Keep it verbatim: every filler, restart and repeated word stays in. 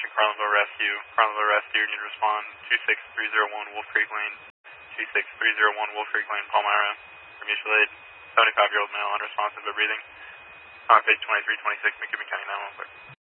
Attention Carlinville Rescue. Carlinville Rescue, need to respond two six three zero one Wolf Creek Lane. two six three zero one Wolf Creek Lane, Palmyra. For mutual aid. seventy-five-year-old male, unresponsive but breathing. Contact twenty-three twenty-six, McCubbin County nine one one.